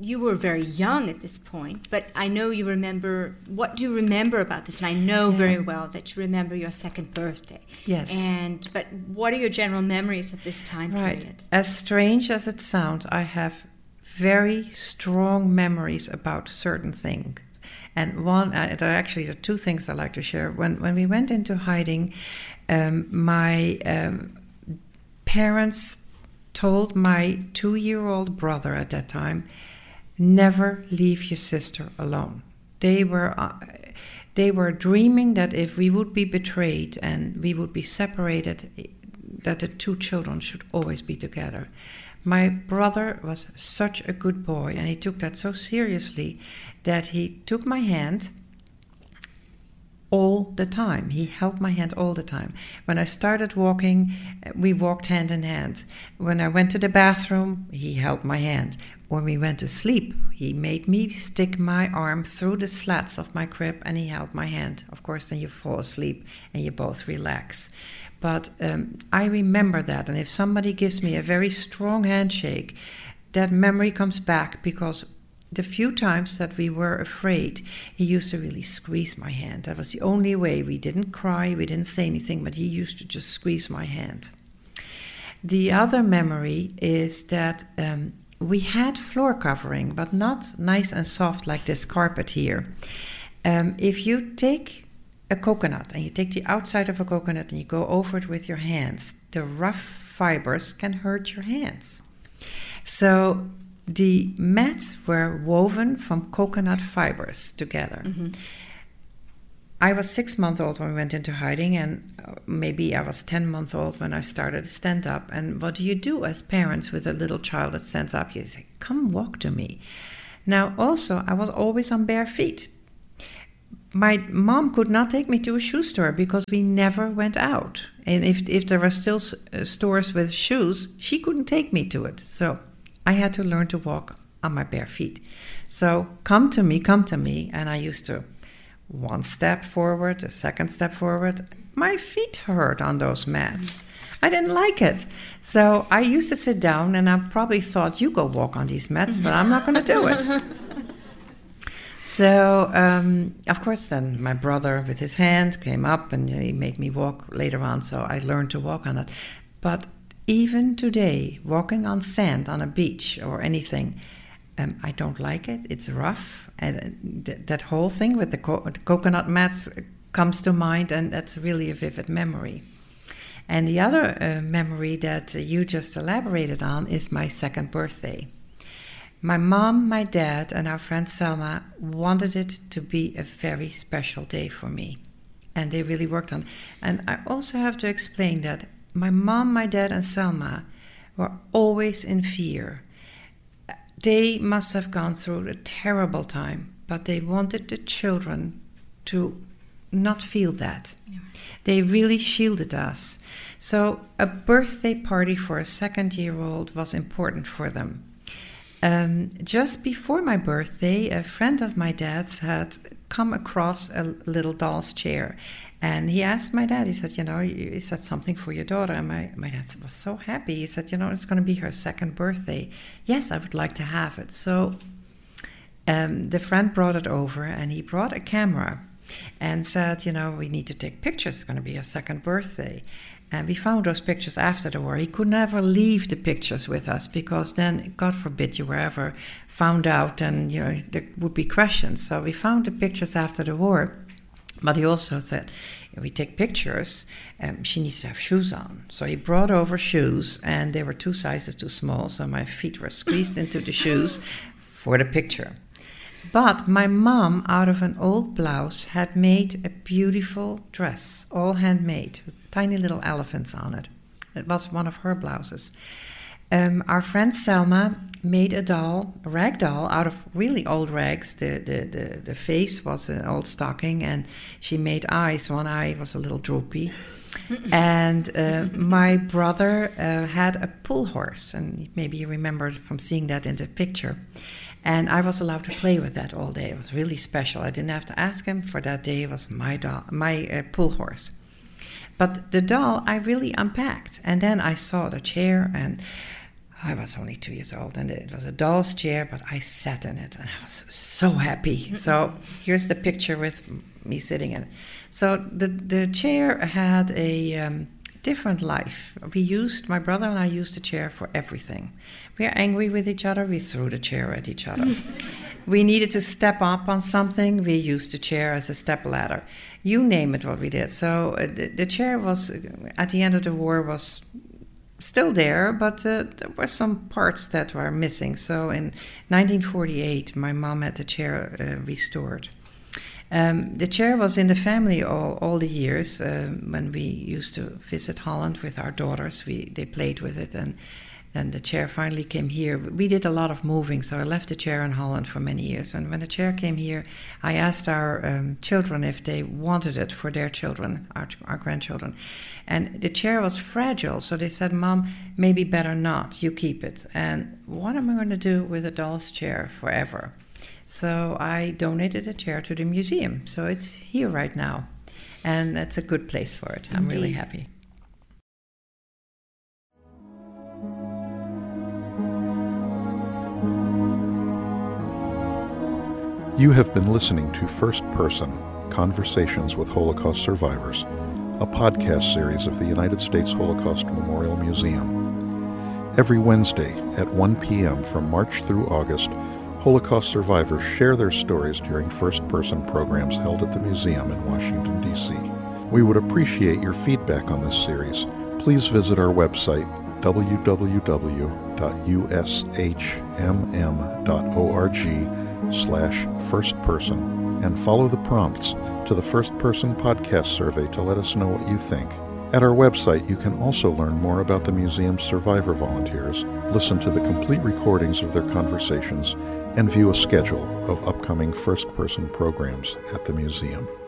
you were very young at this point, but I know you remember. What do you remember about this? And I know very well that you remember your second birthday. Yes. But what are your general memories of this time period? Right. As strange as it sounds, I have very strong memories about certain things. And there are two things I like to share. When we went into hiding, my parents told my 2-year-old brother at that time, never leave your sister alone. They were dreaming that if we would be betrayed and we would be separated, that the two children should always be together. My brother was such a good boy, and he took that so seriously that he took my hand all the time. He held my hand all the time. When I started walking, we walked hand in hand. When I went to the bathroom, he held my hand. When we went to sleep, he made me stick my arm through the slats of my crib and he held my hand. Of course, then you fall asleep and you both relax. But I remember that, and if somebody gives me a very strong handshake, that memory comes back, because the few times that we were afraid, he used to really squeeze my hand. That was the only way. We didn't cry, we didn't say anything, but he used to just squeeze my hand. The other memory is that we had floor covering, but not nice and soft like this carpet here. If you take a coconut and you take the outside of a coconut and you go over it with your hands, the rough fibers can hurt your hands. So the mats were woven from coconut fibers together. Mm-hmm. I was 6 months old when we went into hiding, and maybe I was 10 months old when I started to stand up. And what do you do as parents with a little child that stands up? You say, come walk to me. Now, also, I was always on bare feet. My mom could not take me to a shoe store because we never went out. And if there were still stores with shoes, she couldn't take me to it. So I had to learn to walk on my bare feet. So come to me. And I used to one step forward, a second step forward. My feet hurt on those mats. I didn't like it. So I used to sit down, and I probably thought, you go walk on these mats, but I'm not going to do it. So, of course, then my brother with his hand came up and he made me walk later on, so I learned to walk on it. But even today, walking on sand on a beach or anything, I don't like it. It's rough. And that whole thing with the coconut mats comes to mind, and that's really a vivid memory. And the other memory that you just elaborated on is my second birthday. My mom, my dad, and our friend Selma wanted it to be a very special day for me. And they really worked on it. And I also have to explain that my mom, my dad, and Selma were always in fear. They must have gone through a terrible time, but they wanted the children to not feel that. Yeah. They really shielded us. So a birthday party for a second-year-old was important for them. Just before my birthday, a friend of my dad's had come across a little doll's chair. And he asked my dad, he said, is that something for your daughter? And my dad was so happy. He said, it's going to be her second birthday. Yes, I would like to have it. So the friend brought it over, and he brought a camera and said, we need to take pictures. It's going to be her second birthday. And we found those pictures after the war. He could never leave the pictures with us, because then, God forbid, you were ever found out and there would be questions. So we found the pictures after the war. But he also said, if we take pictures, she needs to have shoes on. So he brought over shoes, and they were 2 sizes too small, so my feet were squeezed into the shoes for the picture. But my mom, out of an old blouse, had made a beautiful dress, all handmade, with tiny little elephants on it. It was one of her blouses. Our friend Selma made a doll, a rag doll, out of really old rags. The face was an old stocking, and she made eyes. One eye was a little droopy. And my brother had a pull horse, and maybe you remember from seeing that in the picture. And I was allowed to play with that all day. It was really special. I didn't have to ask him. For that day, it was my doll, my pull horse. But the doll, I really unpacked. And then I saw the chair, and I was only 2 years old, and it was a doll's chair, but I sat in it, and I was so happy. So here's the picture with me sitting in it. So the chair had a different life. My brother and I used the chair for everything. We are angry with each other, we threw the chair at each other. We needed to step up on something, we used the chair as a step ladder. You name it, what we did. So the chair was, at the end of the war, was still there, but there were some parts that were missing. So in 1948, my mom had the chair restored. The chair was in the family all the years. When we used to visit Holland with our daughters, they played with it, and then the chair finally came here. We did a lot of moving, so I left the chair in Holland for many years. And when the chair came here, I asked our children if they wanted it for their children, our grandchildren. And the chair was fragile, so they said, "Mom, maybe better not, you keep it." And what am I going to do with a doll's chair forever? So I donated a chair to the museum, so it's here right now. And that's a good place for it. I'm really happy. You have been listening to First Person, Conversations with Holocaust Survivors, a podcast series of the United States Holocaust Memorial Museum. Every Wednesday at 1 p.m. from March through August, Holocaust survivors share their stories during first-person programs held at the museum in Washington, D.C. We would appreciate your feedback on this series. Please visit our website, www.ushmm.org/firstperson, and follow the prompts to the First Person Podcast Survey to let us know what you think. At our website, you can also learn more about the museum's survivor volunteers, listen to the complete recordings of their conversations, and view a schedule of upcoming first-person programs at the museum.